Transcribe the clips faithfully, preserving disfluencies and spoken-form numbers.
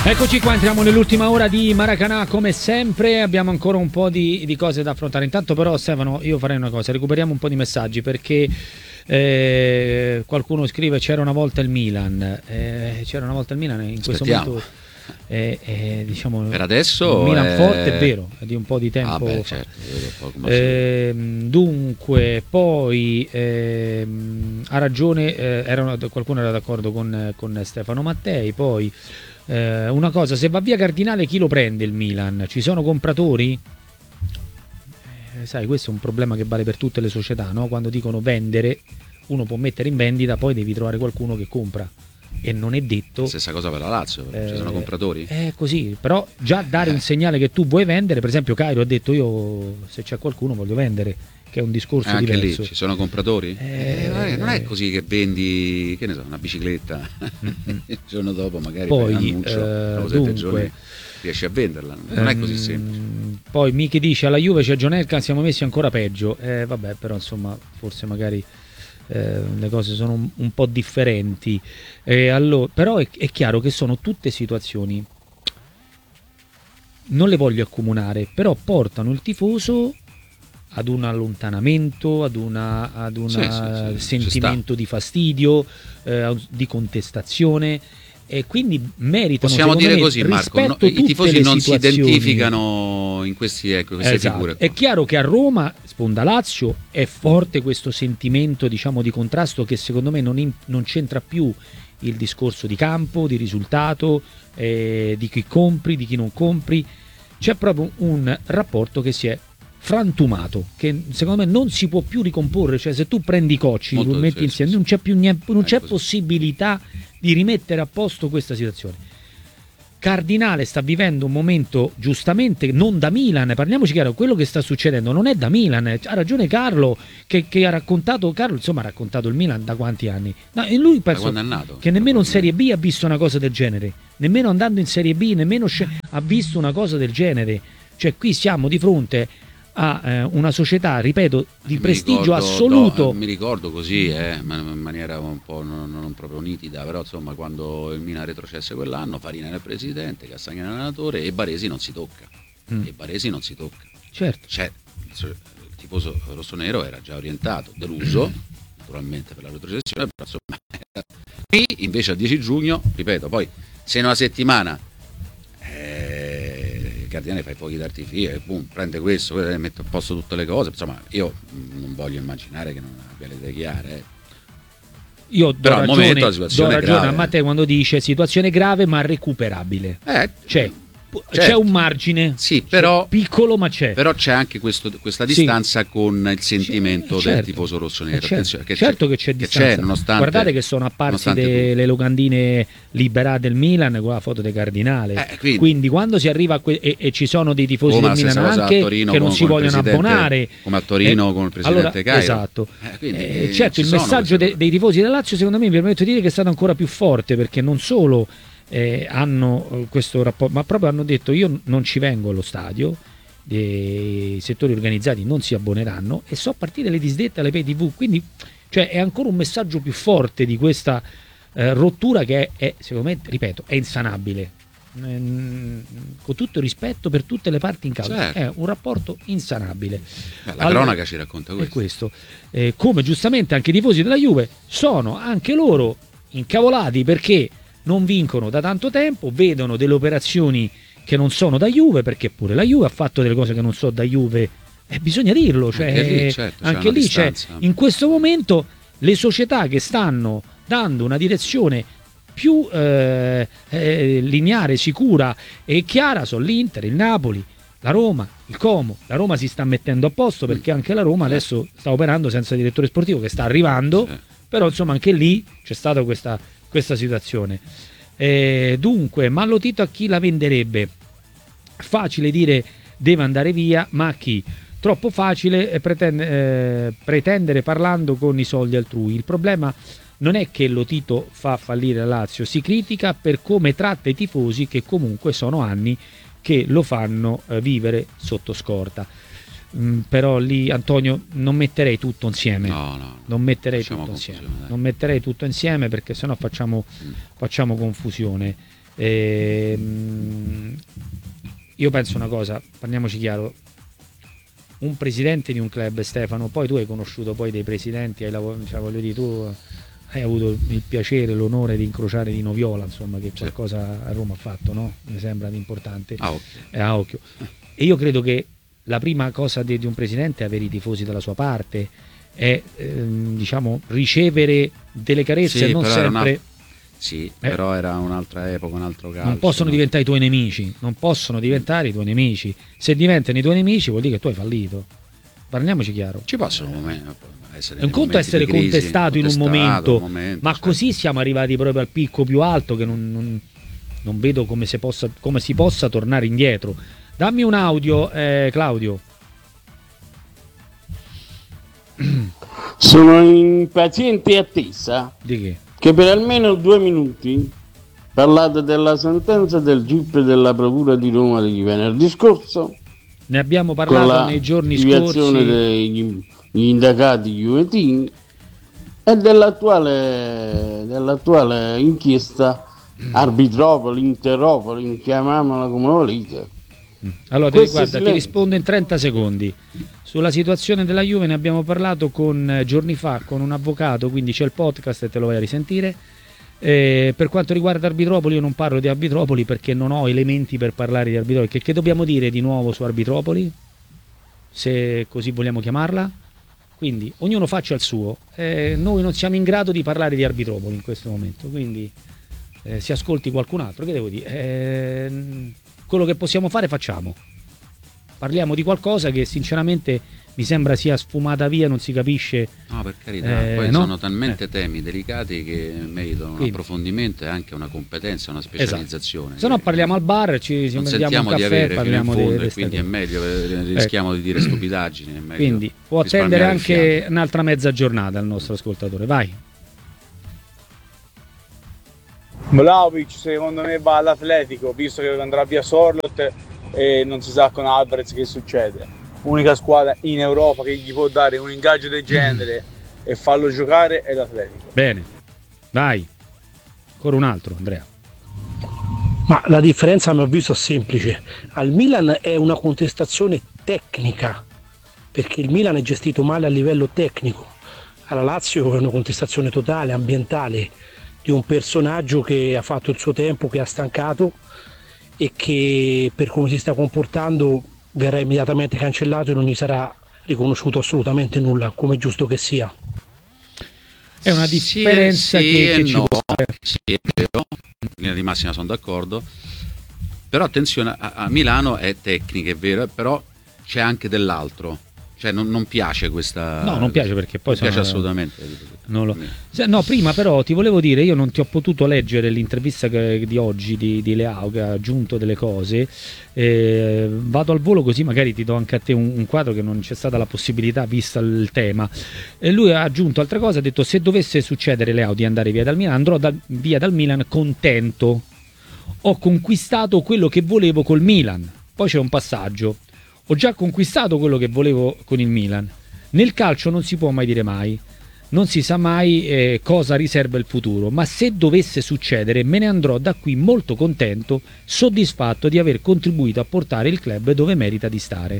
Eccoci qua, entriamo nell'ultima ora di Maracanà come sempre, abbiamo ancora un po' di, di cose da affrontare. Intanto però Stefano, io farei una cosa, recuperiamo un po' di messaggi perché eh, qualcuno scrive c'era una volta il Milan, eh, c'era una volta il Milan in questo momento eh, eh, diciamo per adesso il Milan è... forte è vero, è di un po' di tempo ah, beh, fa. certo, eh, dunque poi eh, ha ragione, eh, erano, qualcuno era d'accordo con, con Stefano Mattei. Poi Eh, una cosa, se va via Cardinale chi lo prende il Milan? Ci sono compratori? Eh, sai, questo è un problema che vale per tutte le società, no? Quando dicono vendere, uno può mettere in vendita, poi devi trovare qualcuno che compra. E non è detto. Stessa cosa per la Lazio, eh, ci sono compratori? È così, però già dare eh. un segnale che tu vuoi vendere, per esempio Cairo ha detto io se c'è qualcuno voglio vendere, che è un discorso anche diverso. Lì ci sono compratori? Eh, eh, non è così che vendi, che ne so, una bicicletta il giorno dopo magari poi, fai un annuncio, eh, dunque, giorni riesci a venderla, non è così semplice. Poi Miki dice alla Juve c'è John Elkann, siamo messi ancora peggio. Eh, vabbè, però insomma forse magari eh, le cose sono un, un po' differenti. Eh, allora, però è, è chiaro che sono tutte situazioni, non le voglio accomunare, però portano il tifoso ad un allontanamento, ad una ad un sì, sì, sì, sentimento di fastidio, eh, di contestazione, e quindi meritano, possiamo dire me, così, Marco, no, i tifosi non si identificano in questi, ecco, queste esatto. figure. È chiaro che a Roma, sponda Lazio, è forte questo sentimento, diciamo, di contrasto che secondo me non, in, non c'entra più il discorso di campo, di risultato, eh, di chi compri, di chi non compri. C'è proprio un rapporto che si è frantumato, che secondo me non si può più ricomporre. Cioè, se tu prendi i cocci, li metti insieme, non c'è più niente, non c'è possibilità di rimettere a posto questa situazione. Cardinale sta vivendo un momento giustamente non da Milan, parliamoci chiaro, quello che sta succedendo non è da Milan, ha ragione Carlo che, che ha raccontato, Carlo insomma ha raccontato il Milan da quanti anni, no, e lui penso che nemmeno in Serie B ha visto una cosa del genere, nemmeno andando in Serie B, nemmeno ha visto una cosa del genere. Cioè qui siamo di fronte a eh, una società, ripeto, di mi prestigio ricordo, assoluto. No, mi ricordo così, eh, ma in maniera un po' non, non proprio nitida, però insomma quando il Milan retrocesse quell'anno, Farina era il presidente, Castagna era l'allenatore e Baresi non si tocca. Mm. E Baresi non si tocca. Certo. Cioè, il tifoso rossonero era già orientato, deluso, naturalmente per la retrocessione, però insomma era... Qui invece al dieci giugno, ripeto, poi se in una settimana Cardinale fa i fuochi d'artificio e boom, prende questo, mette a posto tutte le cose, insomma io non voglio immaginare che non abbia le idee chiare, eh. Io do però ragione, al momento la situazione do ragione è grave. a Matteo quando dice situazione grave ma recuperabile, eh, cioè certo. C'è un margine, sì, però, piccolo ma c'è. Però c'è anche questo, questa distanza sì. con il sentimento certo. del tifoso rossonero. Certo, che certo che c'è che distanza. C'è, nonostante, guardate che sono apparsi le locandine liberate del Milan con la foto del Cardinale. Eh, quindi, quindi quando si arriva a que- e, e ci sono dei tifosi del Milan anche Torino, che non con, si con vogliono abbonare. Come a Torino eh, con il presidente allora, Cairo. Esatto. Eh, quindi, eh, certo, il messaggio de- dei tifosi del Lazio secondo me mi permetto di dire che è stato ancora più forte, perché non solo Eh, hanno questo rapporto, ma proprio hanno detto io non ci vengo allo stadio, i settori organizzati non si abboneranno e so partire le disdette alle pay tv, quindi cioè, è ancora un messaggio più forte di questa eh, rottura che è, è, secondo me, ripeto, è insanabile, ehm, con tutto il rispetto per tutte le parti in causa, certo. È un rapporto insanabile. La allora, cronaca ci racconta questo, è questo. Eh, come giustamente anche i tifosi della Juve sono anche loro incavolati perché non vincono da tanto tempo, vedono delle operazioni che non sono da Juve, perché pure la Juve ha fatto delle cose che non so da Juve, e bisogna dirlo, cioè, anche lì, certo, anche lì c'è, in questo momento le società che stanno dando una direzione più eh, eh, lineare, sicura e chiara sono l'Inter, il Napoli, la Roma, il Como. La Roma si sta mettendo a posto perché anche la Roma adesso sta operando senza direttore sportivo, che sta arrivando, però insomma anche lì c'è stata questa questa situazione. Eh, dunque, Mallotito a chi la venderebbe? Facile dire deve andare via, ma a chi? Troppo facile eh, pretende, eh, pretendere parlando con i soldi altrui. Il problema non è che Lotito fa fallire la Lazio, si critica per come tratta i tifosi, che comunque sono anni che lo fanno eh, vivere sotto scorta. Mm, però lì, Antonio, non metterei tutto insieme. No, no, non metterei tutto insieme. Dai. Non metterei tutto insieme perché sennò facciamo, mm. facciamo confusione. Ehm, io penso una cosa, parliamoci chiaro, un presidente di un club, Stefano, poi tu hai conosciuto poi dei presidenti, hai lavorato, cioè, voglio dire, tu hai avuto il piacere, l'onore di incrociare Nino Viola, insomma, che qualcosa a Roma ha fatto, no? Mi sembra di importante. A occhio. Eh, a occhio. E io credo che la prima cosa di, di un presidente è avere i tifosi dalla sua parte, è ehm, diciamo ricevere delle carezze, sì, non sempre... Una... Sì, eh. però era un'altra epoca, un altro calcio. Non possono no? diventare i tuoi nemici, non possono diventare i tuoi nemici. Se diventano i tuoi nemici vuol dire che tu hai fallito. Parliamoci chiaro. Ci possono essere. È un conto essere crisi, contestato in un momento, un momento ma certo. Così siamo arrivati proprio al picco più alto che non, non, non vedo come si, possa, come si possa tornare indietro. Dammi un audio, eh, Claudio. Sono in paziente attesa di che? che per almeno due minuti parlate della sentenza del G I P della Procura di Roma di venerdì scorso. Ne abbiamo parlato nei giorni scorsi. Degli indagati juventini e dell'attuale, dell'attuale inchiesta Arbitropoli, Interopoli, chiamiamola come volete. Allora ti, guarda, ti rispondo in trenta secondi. Sulla situazione della Juve ne abbiamo parlato con giorni fa con un avvocato, quindi c'è il podcast e te lo vai a risentire. Eh, per quanto riguarda Arbitropoli io non parlo di Arbitropoli perché non ho elementi per parlare di Arbitropoli. Che, che dobbiamo dire di nuovo su Arbitropoli, se così vogliamo chiamarla? Quindi ognuno faccia il suo. Eh, noi non siamo in grado di parlare di Arbitropoli in questo momento, quindi eh, si ascolti qualcun altro. Che devo dire? Eh, quello che possiamo fare facciamo. Parliamo di qualcosa che sinceramente mi sembra sia sfumata via, non si capisce. No, per carità, eh, poi no? sono talmente eh. temi delicati che meritano Quindi. un approfondimento e anche una competenza, una specializzazione. Esatto. Se no parliamo al bar, ci non sentiamo un caffè, di avere parliamo fino in fondo di, e quindi è meglio, rischiamo ecco. di dire stupidaggini. È meglio quindi può attendere anche un'altra mezza giornata il nostro ascoltatore, vai. Vlahovic secondo me va all'Atletico, visto che andrà via Sorloth e non si sa con Alvarez che succede. Unica squadra in Europa che gli può dare un ingaggio del genere mm. e farlo giocare è l'Atletico. Bene, vai. Ancora un altro, Andrea. Ma la differenza a mio avviso è semplice. Al Milan è una contestazione tecnica, perché il Milan è gestito male a livello tecnico. Alla Lazio è una contestazione totale, ambientale, di un personaggio che ha fatto il suo tempo, che ha stancato e che per come si sta comportando verrà immediatamente cancellato e non gli sarà riconosciuto assolutamente nulla, come è giusto che sia. È una differenza sì, che, sì che no, ci può... sì, è vero, in linea di massima sono d'accordo, però attenzione, a, a Milano è tecnica, è vero, però c'è anche dell'altro. Cioè non, non piace questa. No, non piace perché poi non piace sono... assolutamente. Non lo... No, prima però ti volevo dire, io non ti ho potuto leggere l'intervista che, di oggi di, di Leao che ha aggiunto delle cose. Eh, vado al volo così magari ti do anche a te un, un quadro che non c'è stata la possibilità vista il tema. E lui ha aggiunto altre cose, ha detto: se dovesse succedere Leao di andare via dal Milan, andrò dal, via dal Milan contento. Ho conquistato quello che volevo col Milan. Poi c'è un passaggio. Ho già conquistato quello che volevo con il Milan. Nel calcio non si può mai dire mai, non si sa mai eh, cosa riserva il futuro, ma se dovesse succedere me ne andrò da qui molto contento, soddisfatto di aver contribuito a portare il club dove merita di stare.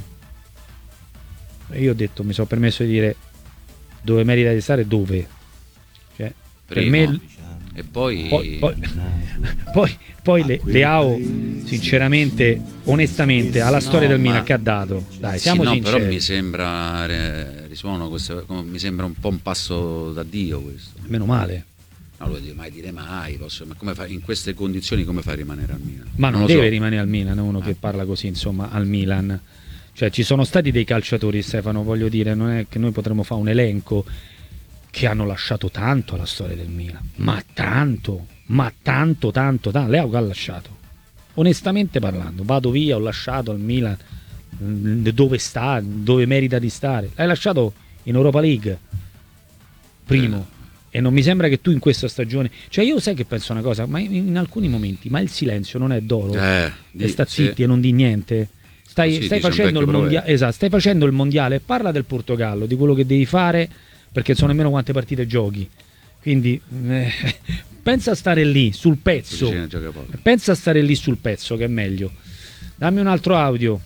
E io ho detto, mi sono permesso di dire dove merita di stare, dove? Cioè, per me... E poi... Poi, poi, poi, poi le, Leao, sinceramente, onestamente, alla storia no, del Milan che ha dato, dai, siamo sì, no, sinceri. però mi sembra, eh, risuono questo, mi sembra un po' un passo da Dio questo. Meno male. Non lo devo mai dire mai, posso, ma come fa, in queste condizioni come fai a rimanere al Milan? Ma non, non deve so. rimanere al Milan uno eh. che parla così, insomma, al Milan. Cioè ci sono stati dei calciatori, Stefano, voglio dire, non è che noi potremmo fare un elenco che hanno lasciato tanto alla storia del Milan, ma tanto, ma tanto, tanto, tanto. Leao che ha lasciato, onestamente parlando, vado via, ho lasciato al Milan dove sta, dove merita di stare. L'hai lasciato in Europa League, primo, eh. e non mi sembra che tu in questa stagione, cioè io sai che penso una cosa, ma in, in alcuni momenti, ma il silenzio non è d'oro, eh, e sta zitti sì. e non di niente. Stai, sì, stai, facendo il mondiale, esatto, stai facendo il mondiale, parla del Portogallo, di quello che devi fare, perché non so nemmeno quante partite giochi, quindi eh, pensa a stare lì sul pezzo, pensa a stare lì sul pezzo che è meglio. Dammi un altro audio.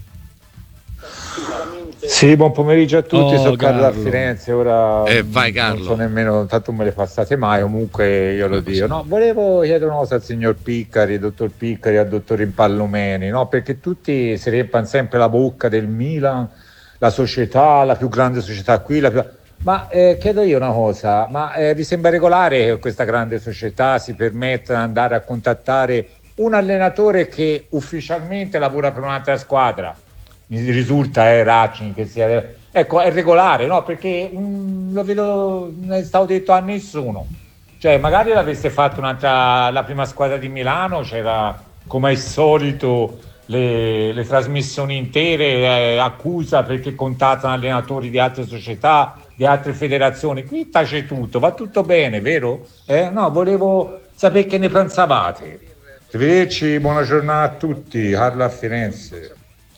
Sì, buon pomeriggio a tutti, Oh, sono Carlo da Carlo. Firenze, ora Eh, vai, Carlo. non so nemmeno, tanto me le passate mai, comunque io lo dico. No, volevo chiedere una cosa al signor Piccari, dottor Piccari, al dottor Impallomeni, no? Perché tutti si riempiono sempre la bocca del Milan, la società, la più grande società qui, la più... ma eh, chiedo io una cosa, ma eh, vi sembra regolare che questa grande società si permetta di andare a contattare un allenatore che ufficialmente lavora per un'altra squadra? Mi risulta è eh, Racing che sia, ecco, è regolare, no? Perché mh, lo vedo, non è stato detto a nessuno, cioè magari l'avesse fatto un'altra, la prima squadra di Milano, c'era come al solito le, le trasmissioni intere, eh, accusa perché contattano allenatori di altre società, di altre federazioni. Qui tace tutto, va tutto bene, vero? Eh? No, volevo sapere che ne pensavate. Arrivederci, buona giornata a tutti, Carlo a Firenze.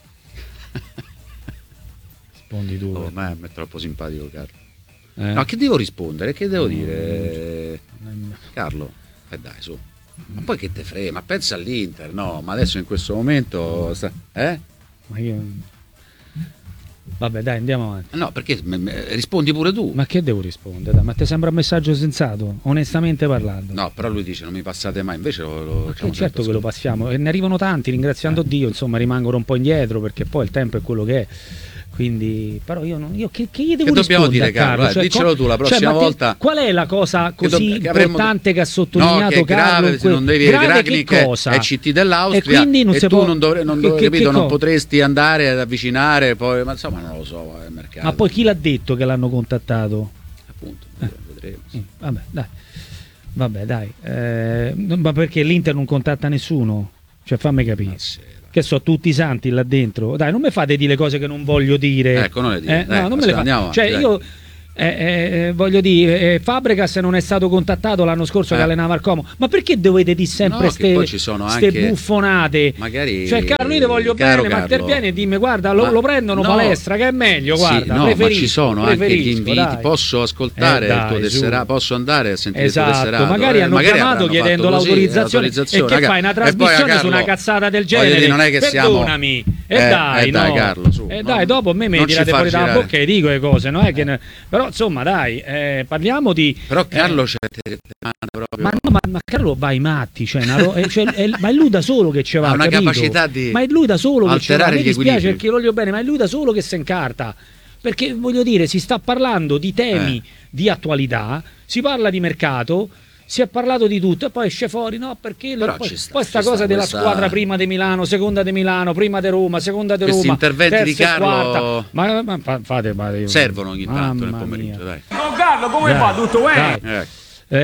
Rispondi tu. Oh, ma è troppo simpatico Carlo. Eh? No, che devo rispondere? Che devo dire? Carlo, eh dai, su. Ma poi che te frega? Ma pensa all'Inter, no? Ma adesso in questo momento sta... eh? Ma io... Vabbè, dai, andiamo avanti. No, perché me- me- rispondi pure tu. Ma che devo rispondere? Dai, ma ti sembra un messaggio sensato? Onestamente parlando. No, però lui dice non mi passate mai, invece lo, lo Ma facciamo che certo sempre che lo passiamo, e ne arrivano tanti, ringraziando Eh. Dio, insomma, rimangono un po' indietro perché poi il tempo è quello che è. Quindi, però io, non, io che, che gli devo Che dobbiamo rispondere dire, a Carlo? Carlo? Eh, diccelo tu la prossima cioè, ma te- volta. Qual è la cosa così Che dobb- che avremmo- importante che ha No, sottolineato che è Carlo? grave, in se que- non devi grave Ragnik che è cosa? è C T dell'Austria e quindi non e si tu può- non, dovre- non, che- dov- che- capito, che non co- potresti andare ad avvicinare poi, ma insomma non lo so, è il mercato. Ma poi chi l'ha detto che l'hanno contattato? Appunto, Eh. vedremo. Mm, Vabbè, dai. Vabbè, dai. Eh, ma perché l'Inter non contatta nessuno? Cioè, fammi capire. Ma sì, dai. Che so, tutti i santi là dentro. Dai, non mi fate dire cose che non voglio dire. Ecco, non le dire. Eh, Dai, no, non me le andiamo fa. avanti, Cioè, dai. io eh, eh, voglio dire, eh, Fabregas non è stato contattato l'anno scorso Eh. che allenava al Como. Ma perché dovete dire sempre No, che ste, poi ci sono ste anche- buffonate? Magari Cioè, Carlo, io ti voglio caro bene, ma Carlo, intervieni e dimmi, guarda, lo, ma- lo prendono no. palestra, che è meglio, Sì, guarda, no, ma preferisco, ci sono anche gli preferisco, inviti. dai. Posso ascoltare Eh, il dai, tuo su. tesserato? Posso andare a sentire il tuo Esatto, tesserato? magari Eh, hanno chiamato avranno chiedendo fatto così, l'autorizzazione, l'autorizzazione. e che Raga- fai una e poi, trasmissione Carlo, su una cazzata del voglio genere? dire, non è che siamo- Perdonami, e Eh, dai, eh, dai, no. Carlo, su, Eh, no, dai, dopo a me mi non ci tirate far fuori dalla girare. bocca e dico le cose, non è che ne- però insomma, dai, eh, parliamo di Però Carlo eh, c'è te- te manda proprio ma, no, ma, ma Carlo vai matti, cioè, una ro- eh, cioè, è- ma è lui da solo che ce va, ha una capito? capacità di Ma è lui da solo che ce va, a alterare me gli dispiace equilibri. perché io voglio bene, ma è lui da solo che si incarta. Perché voglio dire, si sta parlando di temi Eh. di attualità, si parla di mercato, si è parlato di tutto e poi esce fuori, no? Perché Però poi, ci sta, poi sta ci cosa sta della questa- squadra prima di Milano, seconda di Milano, prima di Roma, seconda di Questi Roma, interventi terza di e Carlo quarta. Ma, ma fa- fate, ma io- servono ogni tanto nel Mamma pomeriggio, mia. dai. Don Carlo, come Dai, va? Tutto bene? dai. Ecco.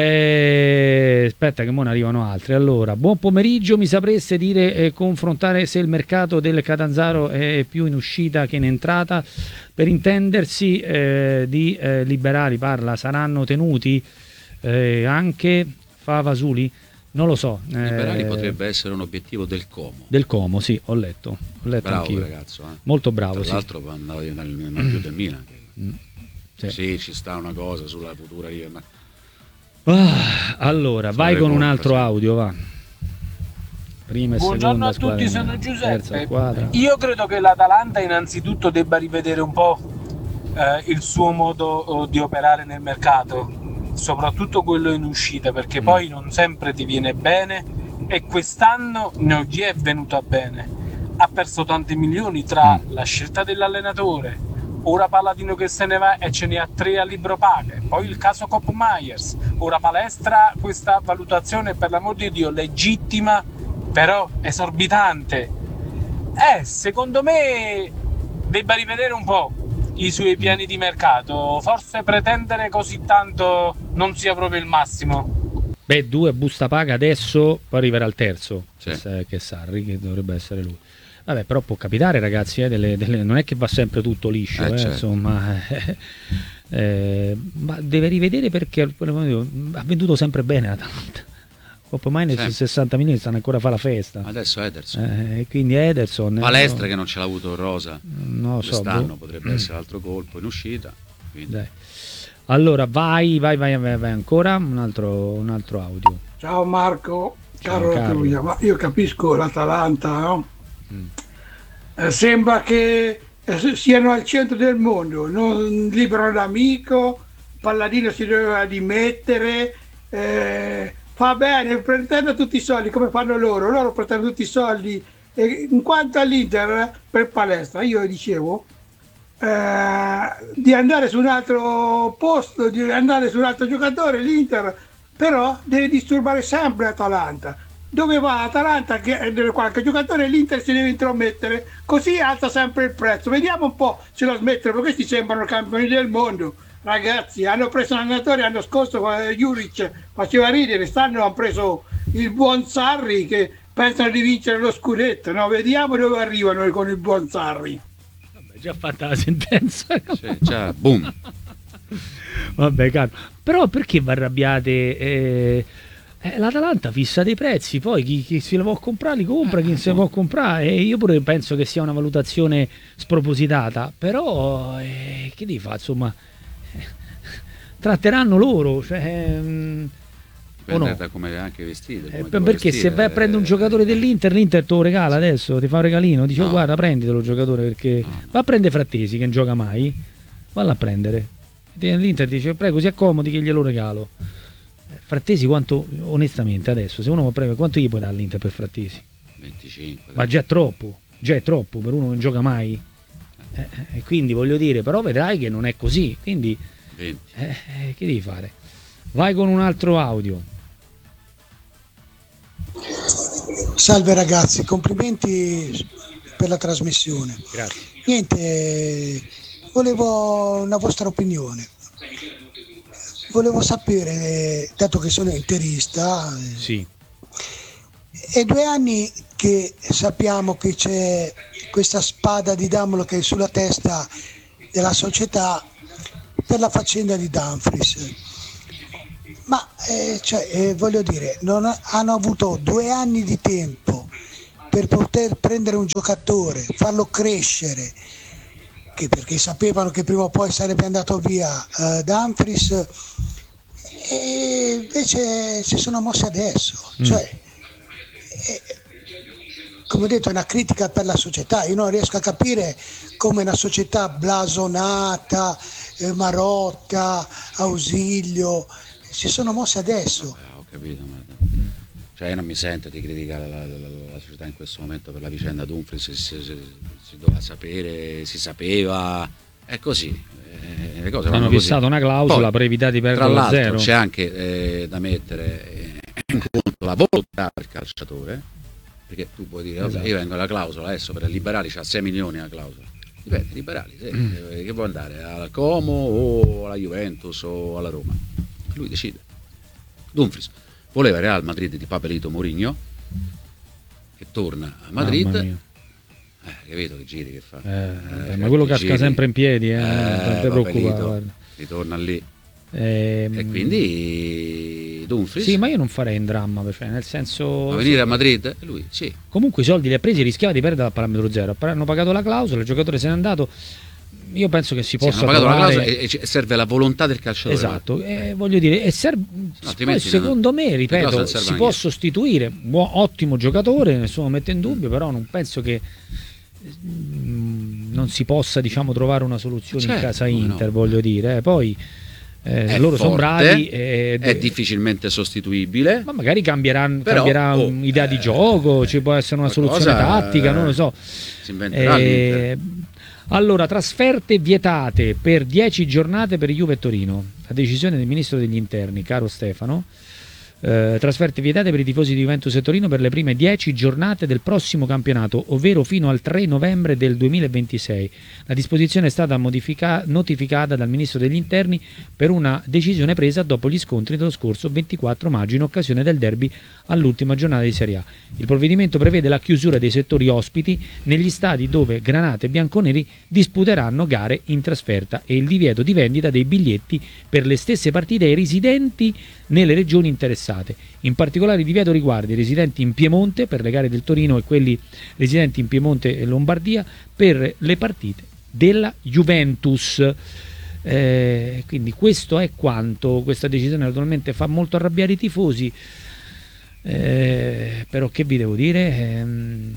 Eh, aspetta che mo ne arrivano altri. Allora, buon pomeriggio, mi sapreste dire eh, confrontare se il mercato del Catanzaro è più in uscita che in entrata? Per intendersi, eh, di eh, liberali parla, saranno tenuti eh, anche Favasuli? Non lo so. eh, Liberali potrebbe essere un obiettivo del Como. Del Como, sì, ho letto. Ho letto Bravo anch'io. ragazzo, eh. Molto bravo, Tra sì. l'altro andava nel, nel più del Milan. Sì. Sì, ci sta una cosa sulla futura ri- ma- Ah, allora, vai le con un colpe, altro sì. audio, va. Prima e Buongiorno seconda a tutti, squadra, sono terza Giuseppe. squadra. Io credo che l'Atalanta innanzitutto debba rivedere un po' eh, il suo modo eh, di operare nel mercato, soprattutto quello in uscita, perché Mm. poi non sempre ti viene bene e quest'anno non gli è venuta bene. Ha perso tanti milioni tra Mm. la scelta dell'allenatore, ora Palladino che se ne va e ce ne ha tre a libro paga, poi il caso Cop Myers, ora Palestra, questa valutazione per l'amor di Dio legittima però esorbitante. Eh, secondo me debba rivedere un po' i suoi piani di mercato, forse pretendere così tanto non sia proprio il massimo. Beh, due busta paga adesso, poi arriverà il terzo, Sì. che sa- che è Sarri, che dovrebbe essere lui. Vabbè, però può capitare, ragazzi, eh, delle- delle- non è che va sempre tutto liscio, Eh, eh, certo. insomma. eh, eh, ma deve rivedere perché ha venduto sempre bene l'Atalanta. Poi mai nei Sempre. sessanta milioni stanno ancora a fare la festa. Adesso Ederson. Eh, quindi Ederson... Palestra no, che non ce l'ha avuto Rosa non lo so, quest'anno, boh. potrebbe essere altro colpo in uscita. Quindi. Dai. Allora vai, vai, vai, vai, vai ancora un altro, un altro audio. Ciao Marco, caro Ciao, Latruia, ma io capisco l'Atalanta, no? Mm. Eh, sembra che eh, siano al centro del mondo, non liberano l'amico, Palladino si doveva dimettere, eh, fa bene, prendendo tutti i soldi come fanno loro, loro prendono tutti i soldi. E in quanto all'Inter per Palestra, io dicevo eh, di andare su un altro posto, di andare su un altro giocatore, l'Inter però deve disturbare sempre l'Atalanta. Dove va l'Atalanta, che deve qualche giocatore, l'Inter si deve intromettere, così alza sempre il prezzo. Vediamo un po' se lo smettono, perché questi sembrano campioni del mondo. Ragazzi, hanno preso un allenatore l'anno scorso, Juric faceva ridere, stanno hanno preso il buon Sarri che pensano di vincere lo scudetto, no? Vediamo dove arrivano con il buon Sarri. Vabbè, già fatta la sentenza. Sì, già, boom. Vabbè, caro. Però perché vi arrabbiate? Eh, eh, L'Atalanta fissa dei prezzi, poi chi, chi se li può comprare li compra, chi se li può comprare. E io pure penso che sia una valutazione spropositata, però eh, che devi fare, insomma, eh, tratteranno loro, cioè... Mh, Dipende no? da come è anche vestito. Eh, perché vestire, se vai a prendere un giocatore dell'Inter, l'Inter te lo regala adesso, ti fa un regalino, dice no. oh, guarda prenditelo il giocatore, perché no. Va a prendere Frattesi che non gioca mai, valla a prendere. L'Inter dice prego si accomodi che glielo regalo. Frattesi quanto, onestamente adesso, se uno può prendere, quanto gli puoi dare all'Inter per Frattesi? venticinque. Ma già è troppo, già è troppo per uno che non gioca mai. E eh, quindi voglio dire, però vedrai che non è così, quindi eh, eh, che devi fare? Vai con un altro audio. Salve ragazzi, complimenti per la trasmissione. Grazie. Niente, volevo una vostra opinione. Volevo sapere, dato che sono interista, sì. È due anni che sappiamo che c'è questa spada di Damocle sulla testa della società per la faccenda di Dumfries. Ma eh, cioè, eh, voglio dire, non ha, hanno avuto due anni di tempo per poter prendere un giocatore, farlo crescere, che perché sapevano che prima o poi sarebbe andato via uh, Dumfries, e invece si sono mossi adesso. Mm. Cioè, eh, come ho detto, è una critica per la società. Io non riesco a capire come una società blasonata, eh, Marotta, Ausilio, si sono mossi adesso. Eh, ho capito, ma... cioè io non mi sento di criticare la, la, la società in questo momento per la vicenda Dumfries, si, si, si doveva sapere, si sapeva, è così. Eh, le cose hanno fissato una clausola per evitare di perdere lo zero. C'è anche eh, da mettere in conto la volontà del calciatore, perché tu puoi dire, esatto. Io vengo alla clausola adesso per liberali c'ha sei milioni la clausola. Dipende, liberali, sì. mm. Che può andare al Como o alla Juventus o alla Roma. Lui decide. Dumfries voleva Real Madrid di Papelito Mourinho, che torna a Madrid, eh, capito che giri che fa, eh, eh, ma quello casca giri. Sempre in piedi, eh, eh, non ti preoccupare, ritorna lì, ehm... e quindi Dumfries sì, ma io non farei un dramma, cioè, nel senso, a venire a Madrid lui sì, comunque i soldi li ha presi, rischiava di perdere al parametro zero, hanno pagato la clausola, il giocatore se n'è andato. Io penso che si possa sì, pagato trovare... la clausola e serve la volontà del calciatore. Esatto, eh, voglio dire, e serve... no, poi, secondo me, ripeto, si può sostituire, buon, ottimo giocatore, nessuno mette in dubbio, però non penso che mh, non si possa, diciamo, trovare una soluzione certo, in casa Inter, no. Voglio dire, eh, poi eh, loro forte, sono bravi, eh, è difficilmente sostituibile, ma magari cambieranno, però, cambierà oh, un'idea eh, di gioco, ci può essere una soluzione tattica, eh, non lo so. Si inventerà eh, Allora, trasferte vietate per dieci giornate per Juve e Torino. La decisione del ministro degli interni, caro Stefano. Eh, trasferte vietate per i tifosi di Juventus e Torino per le prime dieci giornate del prossimo campionato, ovvero fino al tre novembre del duemilaventisei. La disposizione è stata modifica- notificata dal ministro degli interni per una decisione presa dopo gli scontri dello scorso ventiquattro maggio in occasione del derby all'ultima giornata di Serie A. Il provvedimento prevede la chiusura dei settori ospiti negli stadi dove Granata e Bianconeri disputeranno gare in trasferta e il divieto di vendita dei biglietti per le stesse partite ai residenti nelle regioni interessate. In particolare il divieto riguarda i residenti in Piemonte per le gare del Torino e quelli residenti in Piemonte e Lombardia per le partite della Juventus. Eh, quindi questo è quanto. Questa decisione naturalmente fa molto arrabbiare i tifosi, eh, però che vi devo dire, ehm,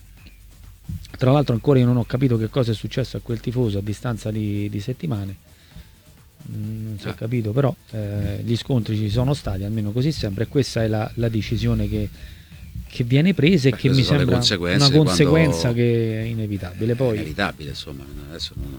tra l'altro ancora io non ho capito che cosa è successo a quel tifoso a distanza di, di settimane, non si è capito, però eh, gli scontri ci sono stati, almeno così sembra, e questa è la, la decisione che, che viene presa e Beh, che mi sembra una conseguenza quando... che è inevitabile. Poi è inevitabile, insomma, adesso non...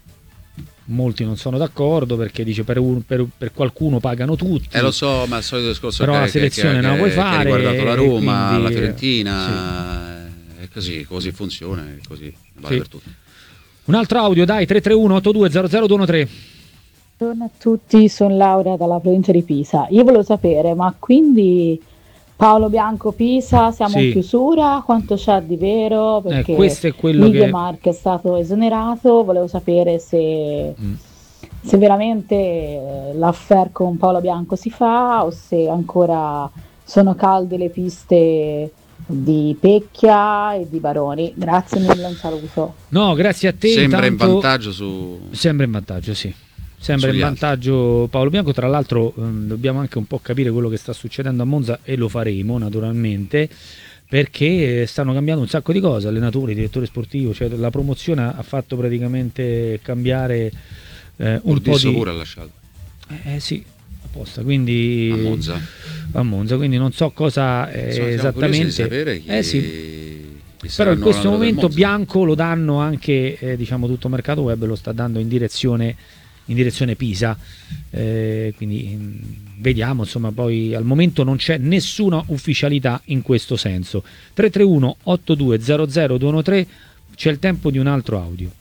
molti non sono d'accordo perché dice per, un, per, per qualcuno pagano tutti. Eh lo so, ma il solito discorso però che, la selezione che, non la vuoi che, fare, che ha riguardato la Roma, quindi, la Fiorentina, sì. È così, così funziona, è così, vale sì. per tutti. Un altro audio, dai, tre tre uno otto due zero zero due uno tre. Buongiorno a tutti, sono Laura dalla provincia di Pisa. Io volevo sapere, ma quindi Paolo Bianco Pisa, siamo sì. in chiusura? Quanto c'è di vero? Perché eh, questo è quello Miguel che... Marc è stato esonerato, volevo sapere se, mm. se veramente l'affair con Paolo Bianco si fa o se ancora sono calde le piste di Pecchia e di Baroni. Grazie mille, un saluto. No, grazie a te. Sembra intanto... in vantaggio su... Sembra in vantaggio, sì. Sembra Sugli in altri. vantaggio Paolo Bianco. Tra l'altro ehm, dobbiamo anche un po' capire quello che sta succedendo a Monza, e lo faremo naturalmente, perché stanno cambiando un sacco di cose, allenatori, direttore sportivo, cioè la promozione ha fatto praticamente cambiare eh, un po' di... pure ha lasciato. Eh, eh sì, apposta, quindi... A Monza. A Monza, quindi non so cosa eh, Insomma, esattamente... di sapere chi... Eh sì. Però in questo momento Bianco lo danno anche, eh, diciamo, tutto il mercato web lo sta dando in direzione in direzione Pisa, eh, quindi mh, vediamo, insomma, poi al momento non c'è nessuna ufficialità in questo senso. Tre tre uno otto due zero zero due uno tre, c'è il tempo di un altro audio.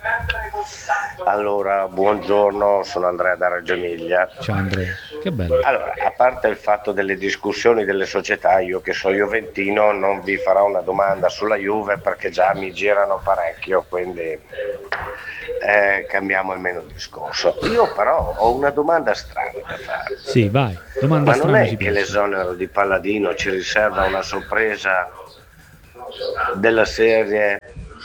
Allora, buongiorno, sono Andrea da Reggio Emilia. Ciao Andrea, che bello. Allora, a parte il fatto delle discussioni delle società, io che sono juventino non vi farò una domanda sulla Juve perché già mi girano parecchio, quindi eh, cambiamo almeno il discorso. Io però ho una domanda strana da fare. Sì, vai, domanda Ma strana. non è che l'esonero di Palladino ci riserva una sorpresa della serie...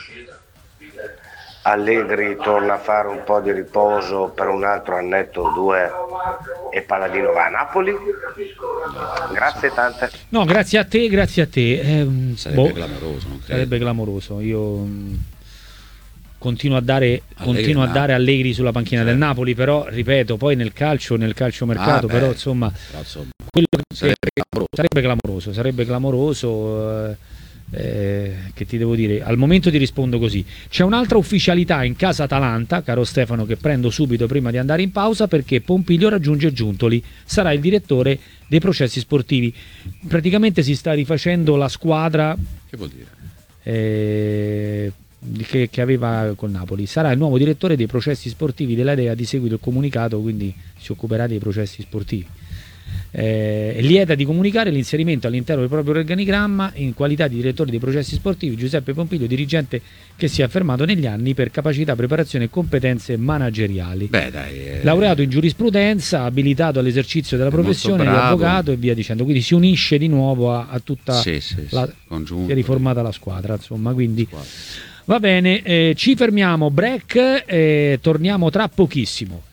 Allegri torna a fare un po' di riposo per un altro annetto o due e Palladino va a Napoli? Grazie tante. No, grazie a te, grazie a te. Eh, sarebbe boh, clamoroso, non credo. Sarebbe clamoroso. Io mh, continuo a dare Allegri continuo a no. dare Allegri sulla panchina certo. del Napoli, però ripeto, poi nel calcio, nel calciomercato, ah, però beh, insomma, però, insomma quello sarebbe, che, clamoroso. sarebbe clamoroso, sarebbe clamoroso. Eh, Eh, che ti devo dire, al momento ti rispondo così. C'è un'altra ufficialità in casa Atalanta, caro Stefano, che prendo subito prima di andare in pausa, perché Pompilio raggiunge Giuntoli, sarà il direttore dei processi sportivi. Praticamente si sta rifacendo la squadra che vuol dire? Eh, che, che aveva col Napoli. Sarà il nuovo direttore dei processi sportivi della Dea, di seguito il comunicato, quindi si occuperà dei processi sportivi. Eh, è lieta di comunicare l'inserimento all'interno del proprio organigramma in qualità di direttore dei processi sportivi Giuseppe Pompilio, dirigente che si è affermato negli anni per capacità, preparazione e competenze manageriali. Beh, dai, eh... laureato in giurisprudenza, abilitato all'esercizio della professione di avvocato e via dicendo, quindi si unisce di nuovo a, a tutta sì, sì, la sì, si è riformata la squadra, insomma, quindi squadra. Va bene, eh, ci fermiamo, break e torniamo tra pochissimo.